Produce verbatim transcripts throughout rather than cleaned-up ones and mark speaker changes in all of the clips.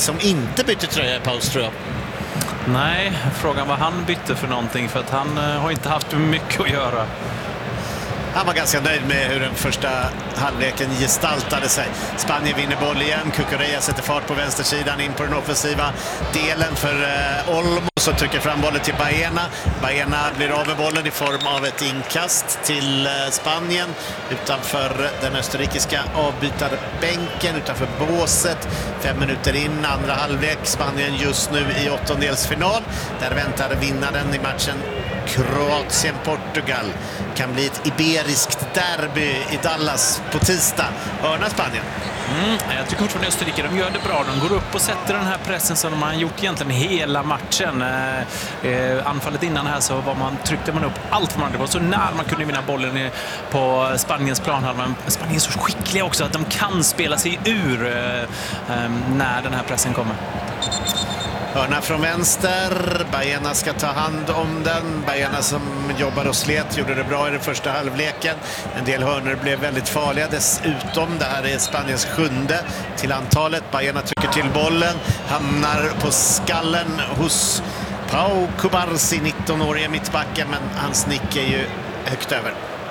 Speaker 1: som inte bytte tröja i paus, tror jag.
Speaker 2: Nej, frågan vad han bytte för någonting, för att han uh, har inte haft mycket att göra.
Speaker 1: Han var ganska nöjd med hur den första halvleken gestaltade sig. Spanien vinner boll igen. Cucurella sätter fart på vänstersidan in på den offensiva delen för eh, Olmo, som trycker fram bollen till Baena. Baena blir av med bollen i form av ett inkast till eh, Spanien utanför den österrikiska avbytarbänken, utanför båset. Fem minuter in, andra halvlek. Spanien just nu i åttondelsfinal. Där väntar vinnaren i matchen Kroatien-Portugal. Kan bli ett iberiskt derby i Dallas på tisdag. Hörna Spanien.
Speaker 2: Mm, jag tycker fortfarande Österrike, de gör det bra. De går upp och sätter den här pressen som de har gjort egentligen hela matchen. Eh, eh, anfallet innan här så var man, tryckte man upp allt för man. Det var så när man kunde vinna bollen på Spaniens planhalva. Spanien är så skickliga också att de kan spela sig ur eh, eh, när den här pressen kommer.
Speaker 1: Hörna från vänster. Baena ska ta hand om den. Baena som jobbar och slet gjorde det bra i den första halvleken. En del hörnor blev väldigt farliga dessutom. Det här är Spaniens sjunde till antalet. Baena trycker till bollen. Hamnar på skallen hos Pau Cubarsí, nitton-åriga mittbacken. Men hans nick är ju högt över.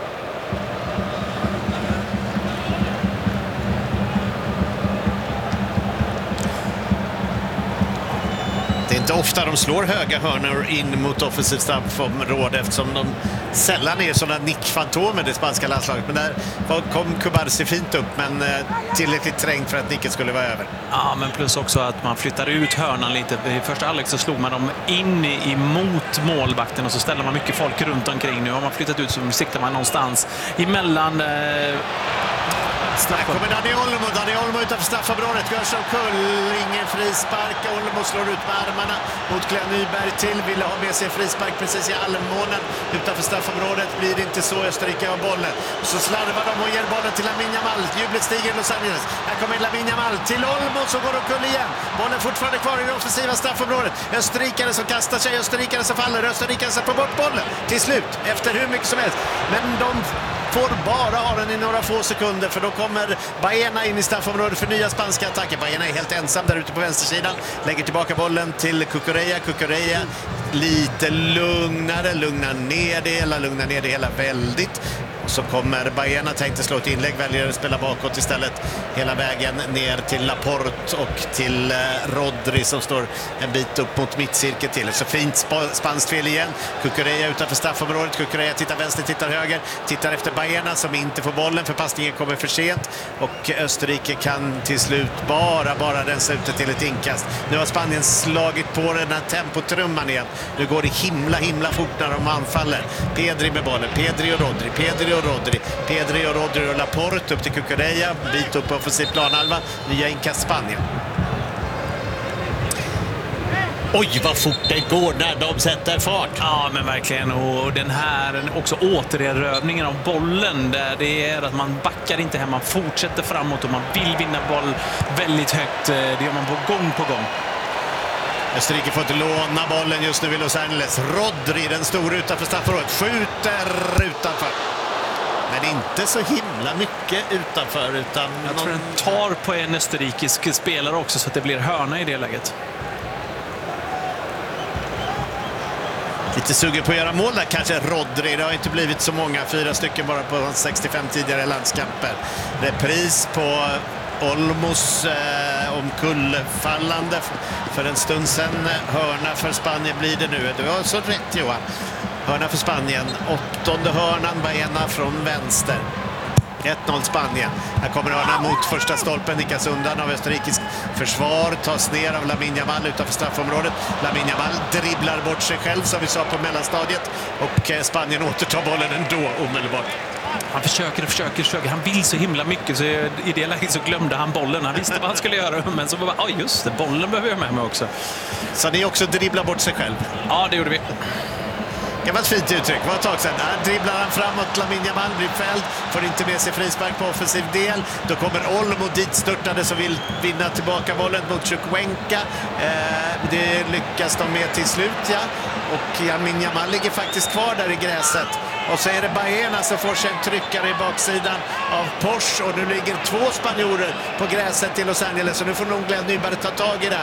Speaker 1: Det är inte ofta de slår höga hörnor in mot offensivt straffområde, eftersom de sällan är sådana nickfantomer i det spanska landslaget. Men där kom Cubarsí fint upp, men tillräckligt trängt för att nicket skulle vara över.
Speaker 2: Ja, men plus också att man flyttar ut hörnan lite. I första halvlek så slog man dem in emot målvakten och så ställer man mycket folk runt omkring. Nu har man flyttat ut, så siktar man någonstans emellan... Eh...
Speaker 1: Här kommer Dani Olmo, Dani Olmo utanför straffområdet, görs omkull, ingen frispark. Olmo slår ut med armarna mot Glenn Nyberg till, ville ha med sig frispark precis i halvmånen utanför straffområdet. Blir det inte så, Österrike har bollen. Så slarvar de och ger bollen till Lamine Yamal. Jublet stiger i Los Angeles. Här kommer Lamine Yamal till Olmo som går omkull igen. Bollen fortfarande kvar i det offensiva straffområdet. Österrikare som kastar sig, österrikare som faller, österrikare som får bort bollen till slut efter hur mycket som helst. Men de får bara ha den i några få sekunder, för då kommer Baena in i straffområdet för nya spanska attacker. Baena är helt ensam där ute på vänstersidan. Lägger tillbaka bollen till Cucurella. Cucurella lite lugnare, lugnar ner det hela, lugnar ner det hela väldigt. Och så kommer Baena, tänkte slå ett inlägg, väljer att spela bakåt istället hela vägen ner till Laporte och till eh, Rodri som står en bit upp mot mittcirkeln till. Så fint sp spanskt fel igen. Cucurella utanför straffområdet. Cucurella tittar vänster, tittar höger. Tittar efter Baena som inte får bollen för passningen kommer för sent. Och Österrike kan till slut bara, bara rensa ut det till ett inkast. Nu har Spanien slagit på den här tempotrumman igen. Nu går det himla, himla fort när de anfaller. Pedri med bollen. Pedri och Rodri. Pedri och Rodri. Pedri och Rodri och Laporte upp till Cucurella. Bit upp offensiv planhalva. Nya inkast Spanien. Oj, vad fort det går när de sätter fart.
Speaker 2: Ja, men verkligen. Och den här också återerövningen av bollen, där det är att man backar inte hem, man fortsätter framåt och man vill vinna boll väldigt högt. Det gör man på gång på gång.
Speaker 1: Österrike får inte låna bollen just nu i Los Angeles. Rodri, den stora utanför straffområdet, skjuter utanför. Men inte så himla mycket utanför, utan
Speaker 2: jag tror den tar på en österrikisk spelare också, så att det blir hörna i det läget.
Speaker 1: Lite sugen på att göra mål där kanske Rodri. Det har inte blivit så många, fyra stycken bara på sextiofem tidigare landskamper. Repris på Olmos eh, omkullfallande för en stund sedan. Hörna för Spanien blir det nu. Du har så rätt, Johan. Hörna för Spanien. Åttonde hörnan, Baena från vänster. ett noll Spanien. Här kommer hörnan mot första stolpen, nickas undan av österrikisk försvar, tas ner av Lamine Yamal utanför straffområdet. Lamine Yamal dribblar bort sig själv som vi sa på mellanstadiet, och Spanien återtar bollen ändå omedelbart.
Speaker 2: Han försöker och försöker, försöker. Han vill så himla mycket, så i det läget så glömde han bollen. Han visste vad han skulle göra, men så bara, oj just det, bollen behöver jag med mig också.
Speaker 1: Så ni också dribblar bort sig själv?
Speaker 2: Ja, det gjorde vi.
Speaker 1: Det var ett fint uttryck, det var ett tag sedan. Där dribblar han framåt, Lamine Yamal blir fälld, får inte med sig frispark på offensiv del. Då kommer Olmo dit störtade som vill vinna tillbaka bollen mot Chukwuemeka. Eh, det lyckas de med till slut, ja. Och Lamine Yamal ligger faktiskt kvar där i gräset. Och så är det Baena som får sig en tryckare i baksidan av Porsche. Och nu ligger två spanjorer på gräset till Los Angeles. Och nu får nog Glenn Nyberg ta tag i det här.